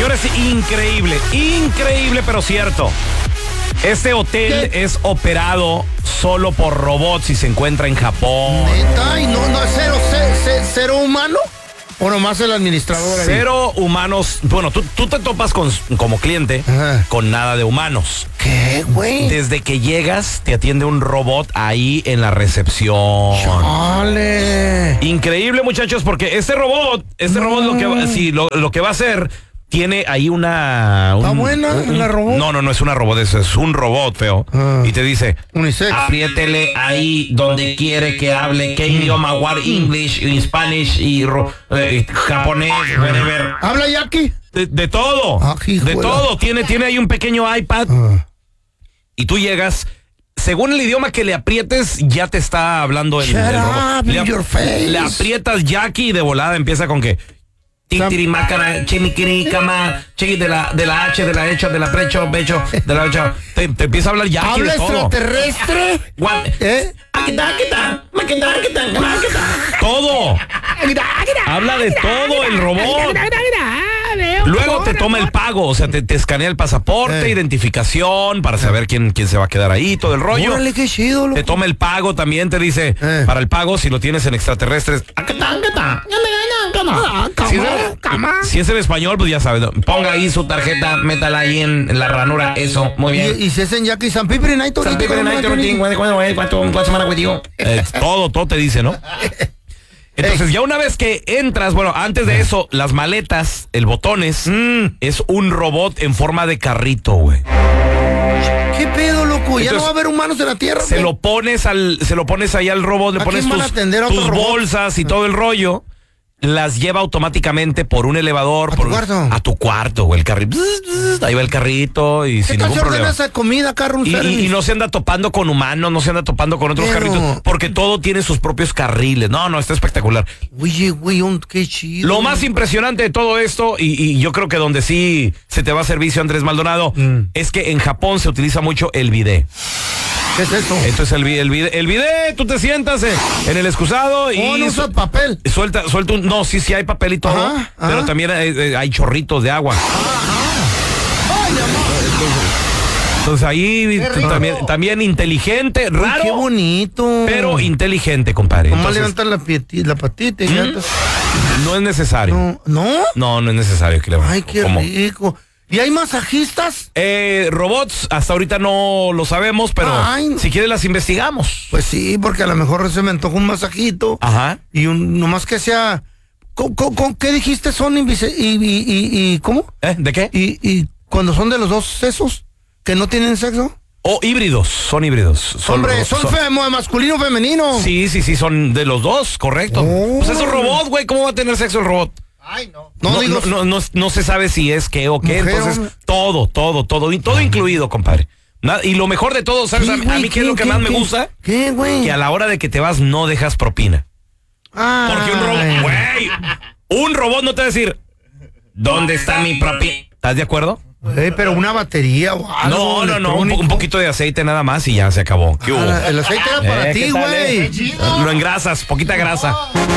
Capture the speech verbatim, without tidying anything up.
Señores, increíble, increíble, pero cierto. Este hotel ¿Qué? es operado solo por robots y se encuentra en Japón. ¿Neta? ¿Y no, no es cero, cero, cero humano? ¿O nomás el administrador ahí? Cero humanos. Bueno, tú, tú te topas con, como cliente Ajá. con nada de humanos. ¿Qué, güey? Desde que llegas, te atiende un robot ahí en la recepción. ¡Chale! Increíble, muchachos, porque este robot, este no. robot lo que va, sí, lo, lo que va a hacer... Tiene ahí una... ¿Está un, buena un, la robot? No, no, no es una robot, es, es un robot, feo. Ah. Y te dice... Unisex. Apriétele ahí donde quiere que hable. ¿Qué idioma? What English, Spanish y eh, japonés, whatever. ¿Habla Jackie? De, de todo. Ah, de todo. Tiene, tiene ahí un pequeño iPad. Ah. Y tú llegas... Según el idioma que le aprietes, ya te está hablando el, Shut el robot. Up, Le, your face. le aprietas Jackie y de volada empieza con que... Titirimácara, chimiquiricama, chiqui de la, de la H, de la hecha, de la precho, becho, de la hecha. Te, te empieza a hablar ya. ¿Habla de todo. extraterrestre? ¿Eh? Todo. Habla de todo el robot. Luego te toma el pago, o sea, te, te escanea el pasaporte, eh. identificación, para saber quién, quién se va a quedar ahí, todo el rollo. Órale, qué chido, loco. Te toma el pago también, te dice, eh. para el pago, si lo tienes en extraterrestres. Si es, si es en español, pues ya sabes. Ponga ahí su tarjeta, métala ahí en, en la ranura, eso, muy bien. Y, y si es en Jackie San Piper Night, todo, todo te dice, ¿no? Entonces, ya una vez que entras, bueno, antes de eso, las maletas, el botones, mm. es un robot en forma de carrito, güey. ¿Qué pedo, loco? ¿Ya Entonces, no va a haber humanos en la Tierra? Se lo pones al, se lo pones ahí al robot, le pones tus, tus bolsas y todo el rollo. Las lleva automáticamente por un elevador. ¿A por tu cuarto? A tu cuarto, güey. El carrito. Ahí va el carrito y sin ningún problema. Esa comida, carro, y, y, y no se anda topando con humanos, no se anda topando con otros Pero... carritos, porque todo tiene sus propios carriles. No, no, está espectacular. Oye, güey, qué chido. Lo más impresionante de todo esto, y, y yo creo que donde sí se te va a servicio, Andrés Maldonado, mm. es que en Japón se utiliza mucho el bidet. ¿Qué es eso? Esto es el bidet. El bidet, el bidet tú te sientas en, en el excusado y... Oh, no usa papel. Suelta, suelta un... No, sí, sí hay papel y todo, ajá, pero ajá. también hay, hay chorritos de agua. Ajá. Ay, amor. Entonces ahí también, también inteligente, raro. Uy, qué bonito. Pero inteligente, compadre. Nomás levantar la, la patita y ya. No es necesario. No, ¿no? No, no es necesario que le Ay, qué ¿Cómo? rico. ¿Y hay masajistas? Eh, robots, hasta ahorita no lo sabemos, pero Ay, si quieres las investigamos. Pues sí, porque a lo mejor se me antoja un masajito. Ajá. Y un, nomás que sea... ¿Con, con, con qué dijiste son? Y, y, y, y ¿Cómo? ¿Eh? ¿De qué? Y, y cuando son de los dos sexos, que no tienen sexo. O híbridos, son híbridos. Son Hombre, son, son femo, masculino o femenino. Sí, sí, sí, son de los dos, correcto. Oh. Pues es un robot, güey, ¿cómo va a tener sexo el robot? Ay, no. No, no, digo, no, no, no, no se sabe si es qué o qué, mujer, entonces hombre. todo, todo, todo, y todo Ay. incluido, compadre. Nada, y lo mejor de todo, ¿sabes? ¿Qué, a, a mí qué es lo que qué, más qué, me gusta. ¿Qué, güey? Que a la hora de que te vas no dejas propina. Ay. Porque un robot, güey, un robot no te va a decir, ¿dónde está mi propina? ¿Estás de acuerdo? Hey, pero una batería o algo. No, no, no, un, un poquito de aceite nada más y ya se acabó. ¿Qué hubo? Ah, el aceite era para eh, ti, güey. Lo engrasas, poquita grasa.